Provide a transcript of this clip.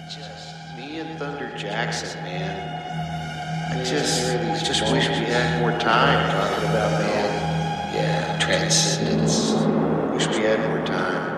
Just me and Thunder Jackson, man. I just wish we had more time talking about, man. Yeah, transcendence. Wish we had more time.